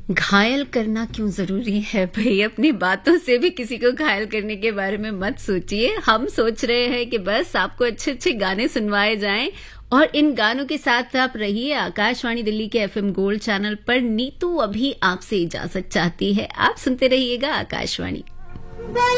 घायल करना क्यों जरूरी है भाई? अपनी बातों से भी किसी को घायल करने के बारे में मत सोचिए। हम सोच रहे हैं कि बस आपको अच्छे अच्छे गाने सुनवाए जाएं और इन गानों के साथ आप रहिए। आकाशवाणी दिल्ली के एफएम गोल्ड चैनल पर नीतू अभी आपसे इजाजत चाहती है। आप सुनते रहिएगा आकाशवाणी।